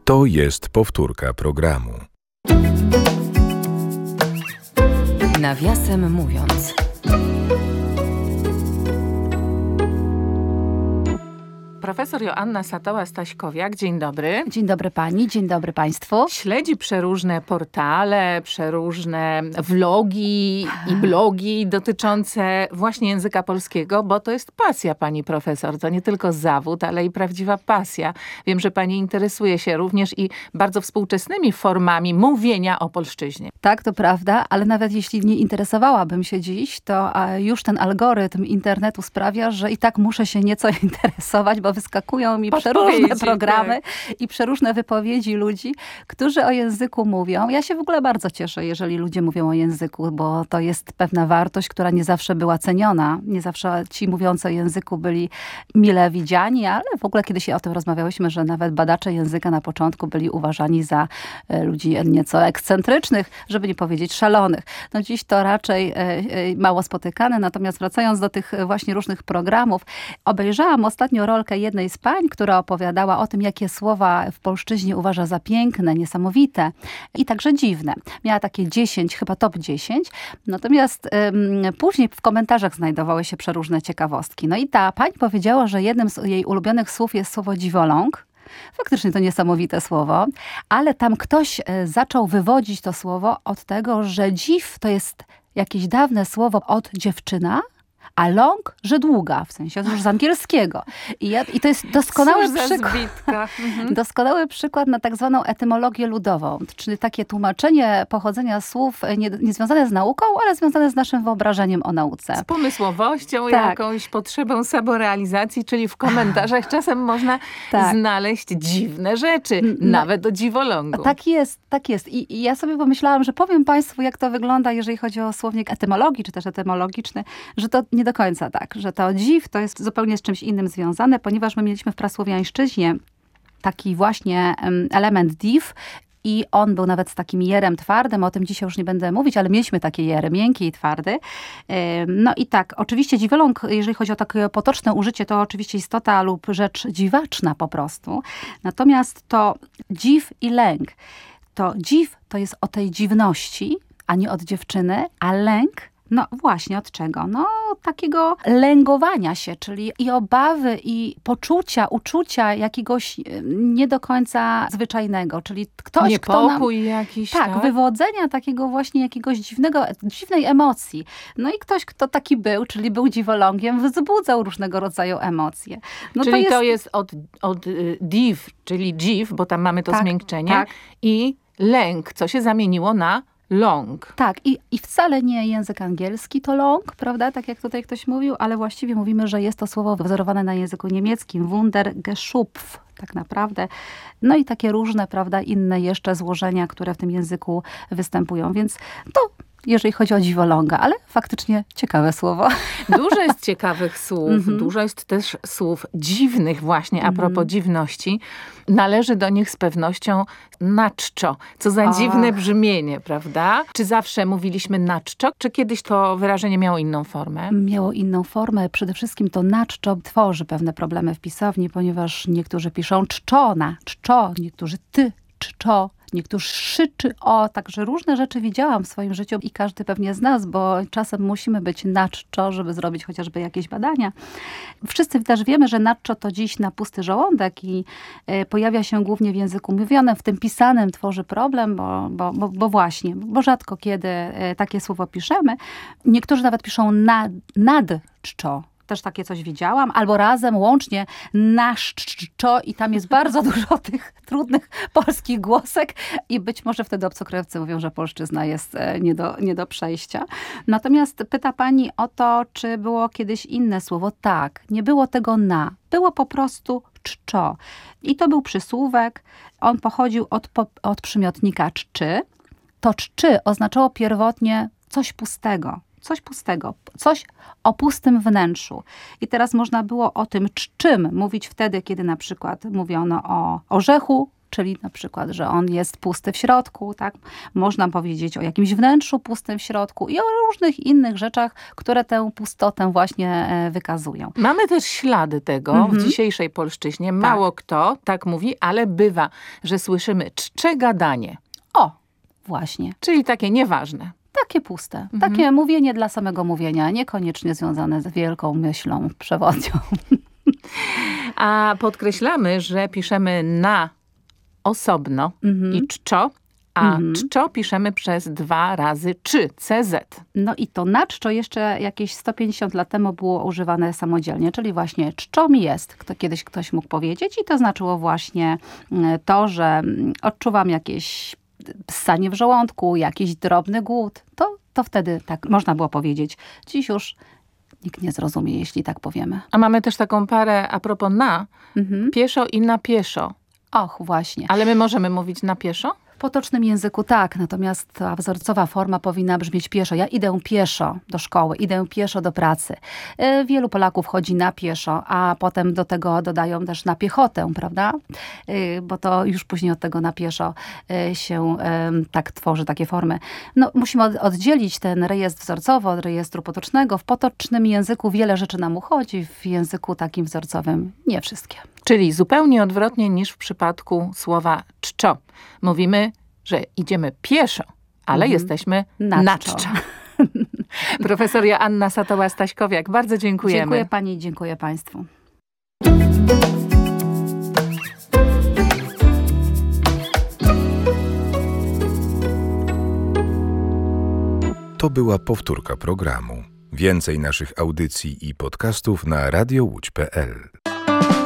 To jest powtórka programu. Nawiasem mówiąc. Profesor Joanna Satoła-Staśkowiak, dzień dobry. Dzień dobry pani, dzień dobry państwu. Śledzi przeróżne portale, przeróżne vlogi i blogi dotyczące właśnie języka polskiego, bo to jest pasja pani profesor. To nie tylko zawód, ale i prawdziwa pasja. Wiem, że pani interesuje się również i bardzo współczesnymi formami mówienia o polszczyźnie. Tak, to prawda, ale nawet jeśli nie interesowałabym się dziś, to już ten algorytm internetu sprawia, że i tak muszę się nieco interesować, bo wyskakują mi przeróżne programy i przeróżne wypowiedzi ludzi, którzy o języku mówią. Ja się w ogóle bardzo cieszę, jeżeli ludzie mówią o języku, bo to jest pewna wartość, która nie zawsze była ceniona. Nie zawsze ci mówiący o języku byli mile widziani, ale w ogóle kiedyś o tym rozmawiałyśmy, że nawet badacze języka na początku byli uważani za ludzi nieco ekscentrycznych, żeby nie powiedzieć szalonych. No dziś to raczej mało spotykane, natomiast wracając do tych właśnie różnych programów, obejrzałam ostatnio rolkę jednej z pań, która opowiadała o tym, jakie słowa w polszczyźnie uważa za piękne, niesamowite i także dziwne. Miała takie 10, chyba top 10, natomiast później w komentarzach znajdowały się przeróżne ciekawostki. No i ta pani powiedziała, że jednym z jej ulubionych słów jest słowo dziwoląg. Faktycznie to niesamowite słowo, ale tam ktoś zaczął wywodzić to słowo od tego, że dziw to jest jakieś dawne słowo od dziewczyna, a long, że długa, w sensie już z angielskiego. I to jest doskonały przykład na tak zwaną etymologię ludową, czyli takie tłumaczenie pochodzenia słów nie związane z nauką, ale związane z naszym wyobrażeniem o nauce. Z pomysłowością, tak. Jakąś potrzebą samorealizacji, czyli w komentarzach czasem można znaleźć dziwne rzeczy, nawet o dziwolągu. Tak jest. I ja sobie pomyślałam, że powiem państwu, jak to wygląda, jeżeli chodzi o słownik etymologii, czy też etymologiczny, że to nie do końca tak, że to dziw to jest zupełnie z czymś innym związane, ponieważ my mieliśmy w prasłowiańszczyźnie taki właśnie element div i on był nawet z takim jerem twardym, o tym dzisiaj już nie będę mówić, ale mieliśmy takie jery, miękki i twardy. No i tak, oczywiście dziwoląg, jeżeli chodzi o takie potoczne użycie, to oczywiście istota lub rzecz dziwaczna po prostu. Natomiast to dziw i lęk, to dziw to jest o tej dziwności, a nie od dziewczyny, a lęk no właśnie, od czego? No takiego lęgowania się, czyli i obawy, i uczucia jakiegoś nie do końca zwyczajnego, czyli ktoś, niepokój jakiś, tak, wywodzenia takiego właśnie jakiegoś dziwnej emocji. No i ktoś, kto taki był, czyli był dziwolągiem, wzbudzał różnego rodzaju emocje. No czyli to jest od div, czyli dziw, bo tam mamy to zmiękczenie, i lęk, co się zamieniło na long. Tak, i wcale nie język angielski to long, prawda, tak jak tutaj ktoś mówił, ale właściwie mówimy, że jest to słowo wzorowane na języku niemieckim, Wundergeschöpf, tak naprawdę. No i takie różne, prawda, inne jeszcze złożenia, które w tym języku występują, więc to jeżeli chodzi o dziwoląga, ale faktycznie ciekawe słowo. Dużo jest ciekawych słów, dużo jest też słów dziwnych właśnie, a propos dziwności. Należy do nich z pewnością naczczo. Co za dziwne brzmienie, prawda? Czy zawsze mówiliśmy naczczo, czy kiedyś to wyrażenie miało inną formę? Miało inną formę. Przede wszystkim to naczczo tworzy pewne problemy w pisowni, ponieważ niektórzy piszą czczo, niektórzy ty, czczo, niektórzy szy czy o, także różne rzeczy widziałam w swoim życiu i każdy pewnie z nas, bo czasem musimy być na czczo, żeby zrobić chociażby jakieś badania. Wszyscy też wiemy, że na czczo to dziś na pusty żołądek i pojawia się głównie w języku mówionym, w tym pisanym tworzy problem, bo rzadko kiedy takie słowo piszemy. Niektórzy nawet piszą nad czczo. Też takie coś widziałam, albo razem, łącznie naszczo i tam jest bardzo dużo tych trudnych polskich głosek i być może wtedy obcokrajowcy mówią, że polszczyzna jest nie do przejścia. Natomiast pyta pani o to, czy było kiedyś inne słowo. Tak, nie było tego na. Było po prostu czczo. I to był przysłówek. On pochodził od przymiotnika czczy. To czczy oznaczało pierwotnie coś pustego. Coś o pustym wnętrzu. I teraz można było o tym czczym mówić wtedy, kiedy na przykład mówiono o orzechu czyli na przykład, że on jest pusty w środku, tak? Można powiedzieć o jakimś wnętrzu pustym w środku i o różnych innych rzeczach, które tę pustotę właśnie wykazują. Mamy też ślady tego w dzisiejszej polszczyźnie. Mało kto tak mówi, ale bywa, że słyszymy czcze gadanie. O, właśnie. Czyli takie nieważne. Takie puste. Takie mówienie dla samego mówienia, niekoniecznie związane z wielką myślą przewodnią. A podkreślamy, że piszemy na osobno i czczo, a czczo piszemy przez 2 razy CZ. No i to na czczo jeszcze jakieś 150 lat temu było używane samodzielnie, czyli właśnie czczo mi jest. Kiedyś ktoś mógł powiedzieć i to znaczyło właśnie to, że odczuwam jakieś ssanie w żołądku, jakiś drobny głód. To wtedy tak można było powiedzieć. Dziś już nikt nie zrozumie, jeśli tak powiemy. A mamy też taką parę a propos na, pieszo i na pieszo. Och, właśnie. Ale my możemy mówić na pieszo? W potocznym języku tak, natomiast ta wzorcowa forma powinna brzmieć pieszo. Ja idę pieszo do szkoły, idę pieszo do pracy. Wielu Polaków chodzi na pieszo, a potem do tego dodają też na piechotę, prawda? Bo to już później od tego na pieszo się tak tworzy takie formy. No, musimy oddzielić ten rejestr wzorcowy od rejestru potocznego. W potocznym języku wiele rzeczy nam uchodzi, w języku takim wzorcowym nie wszystkie. Czyli zupełnie odwrotnie niż w przypadku słowa czczo. Mówimy, że idziemy pieszo, ale jesteśmy na czczo. Profesor Joanna Satoła-Staśkowiak, bardzo dziękujemy. Dziękuję pani, dziękuję państwu. To była powtórka programu. Więcej naszych audycji i podcastów na radiołódź.pl.